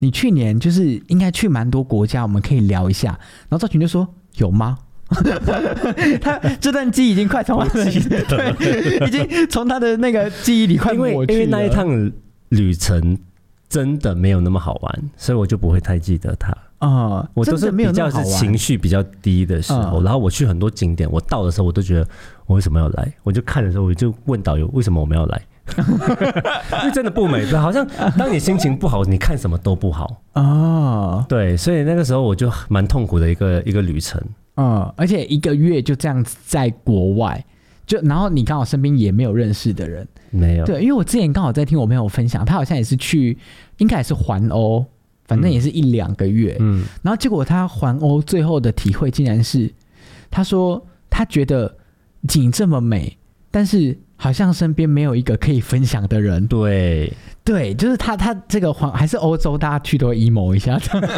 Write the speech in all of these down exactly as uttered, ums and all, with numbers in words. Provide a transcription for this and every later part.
你去年就是应该去蛮多国家，我们可以聊一下。然后赵群就说有吗？他这段记忆已经快从他的对，已经从他的那个记忆里快抹去了。 因为因为那一趟旅程真的没有那么好玩，所以我就不会太记得它。 嗯， 我都是比较是情绪比较低的时候，嗯、然后我去很多景点，我到的时候我都觉得我为什么要来？我就看的时候我就问导游为什么我们要来？因为真的不美，好像当你心情不好，你看什么都不好哦。对，所以那个时候我就蛮痛苦的一个一个旅程。 嗯，而且一个月就这样子在国外，就然后你刚好身边也没有认识的人， 没有。 对，因为我之前刚好在听我朋友分享，他好像也是去，应该也是环欧。反正也是一两个月，嗯，然后结果他环欧最后的体会竟然是，他说他觉得景这么美，但是好像身边没有一个可以分享的人。 对对，就是他他这个环还是欧洲，大家去都 emo 一下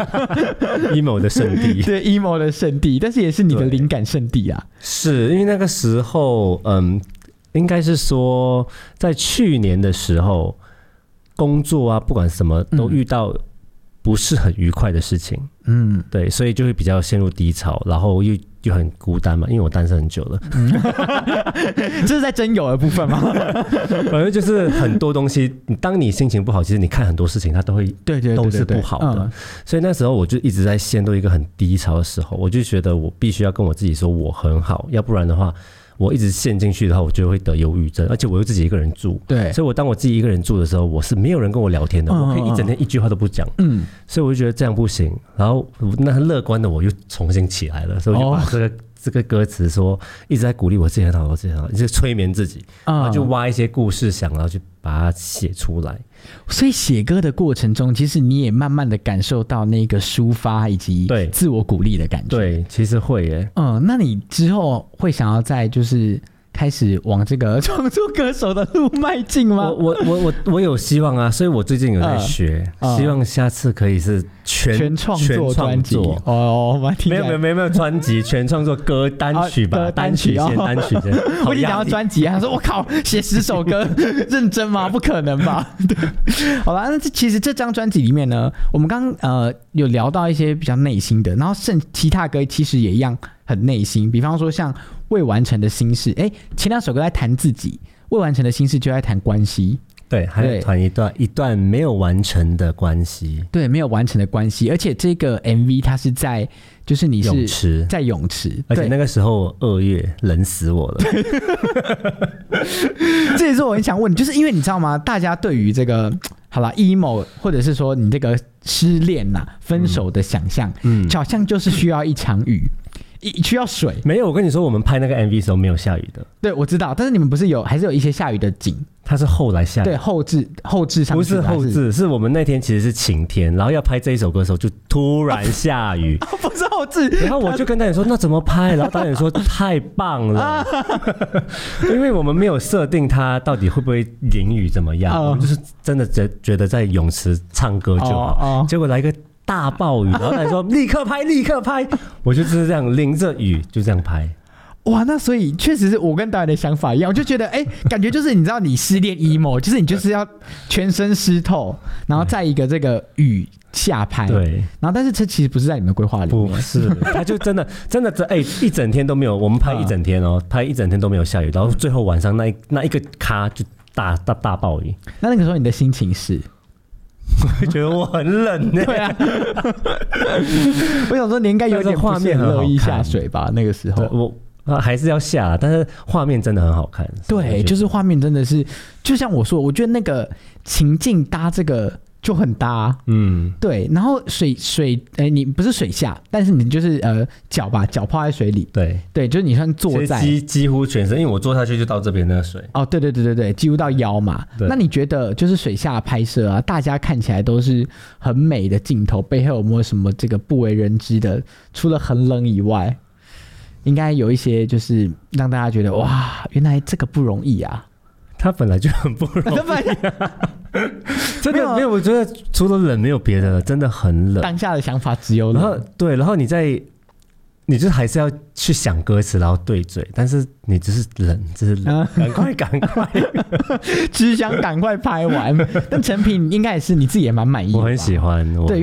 ，emo 的圣地， 对 emo 的圣地，但是也是你的灵感圣地啊。 是因为那个时候，嗯，应该是说在去年的时候，工作啊，不管什么都遇到、嗯。不是很愉快的事情，嗯，对，所以就会比较陷入低潮，然后又又很孤单嘛，因为我单身很久了，嗯、 这是在真有的部分吗？ 反正就是很多东西，当你心情不好，其实你看很多事情，它都会对对都是不好的，嗯、所以那时候我就一直在陷入一个很低潮的时候，我就觉得我必须要跟我自己说我很好，要不然的话。我一直陷进去的话，我就会得忧郁症，而且我又自己一个人住， 对， 所以我当我自己一个人住的时候，我是没有人跟我聊天的，嗯、我可以一整天一句话都不讲，嗯，所以我就觉得这样不行，然后那乐观的我又重新起来了，所以我就把这个、哦、这个歌词说一直在鼓励我自己很好，我自己很好，一直催眠自己，嗯、然后就挖一些故事想，然后去把它写出来。 所以写歌的过程中，其实你也慢慢的感受到那个抒发以及自我鼓励的感觉。 对，其实会耶。 嗯，那你之后会想要在就是开始往这个创作歌手的路迈进吗？ 我我我我我有希望啊，所以我最近有在学，嗯、希望下次可以是全全创作专辑哦， 没有没有没有没有专辑，全创作歌单曲吧，啊、单曲先单曲先。 我已经讲到专辑啊，他说我靠，写十首歌，认真吗？不可能吧？对，好啦，那其实这张专辑里面呢，我们刚呃有聊到一些比较内心的，然后剩其他歌其实也一样很内心，比方说像未完成的心事，哎，前两首歌在谈自己，未完成的心事就在谈关系。 对，还有谈一段一段没有完成的关系， 对，没有完成的关系，而且这个 M V 它是在，就是你是泳池， 在泳池， 而且那个时候二月冷死我了。 这也是我很想问你，就是因为你知道吗？大家对于这个好啦 emo 或者是说你这个失恋呐、啊、分手的想象，嗯，好像就是需要一场雨。需要水。 没有，我跟你说，我们拍那个 M V 的时候没有下雨的。 对，我知道，但是你们不是有还是有一些下雨的景？ 它是后来下雨， 对，后置后置上去， 不是后置，是我们那天其实是晴天，然后要拍这一首歌的时候就突然下雨， 哦、不是后置。 然后我就跟导演说：“那怎么拍？”然后导演说：“太棒了，因为我们没有设定它到底会不会淋雨怎么样，哦、我们就是真的觉觉得在泳池唱歌就好。哦哦”结果来一个大暴雨，然后他说立刻拍，立刻拍，我就就是这样淋着雨就这样拍。 哇，那所以确实是我跟导演的想法一样，我就觉得，哎、欸，感觉就是你知道，你失恋 emo， 就是你就是要全身湿透，然后在一个这个雨下拍， 对， 然后但是这其实不是在你们的规划里面， 不是，他就真的真的这哎、欸、一整天都没有，我们拍一整天哦，拍一整天都没有下雨，然后最后晚上那一那一个咖就大大大暴雨。 那那个时候你的心情是？ 我觉得我很冷呢、欸。 对啊，我想说你应该有点画面很乐意下水吧？那个时候我还是要下，但是画面真的很好看。 对，就是画面真的是，就像我说，我觉得那个情境搭这个就很搭，嗯，对。然后水水，哎、欸，你不是水下，但是你就是呃脚吧，脚泡在水里， 对对，就是你算坐在几几乎全身，因为我坐下去就到这边那个水。 哦，对对对对对，几乎到腰嘛。那你觉得就是水下拍摄啊，大家看起来都是很美的镜头，背后有没有什么这个不为人知的？除了很冷以外，应该有一些就是让大家觉得哇，原来这个不容易啊。 他本来就很不容易、啊，真的没有，我觉得除了冷没有别的了，真的很冷。 当下的想法只有冷。 然后对，然后你在你就还是要去想歌词，然后对嘴，但是你只是忍，只是忍，赶快赶快， 只想赶快拍完。但成品应该也是你自己也蛮满意的吧， 我很喜欢，我对。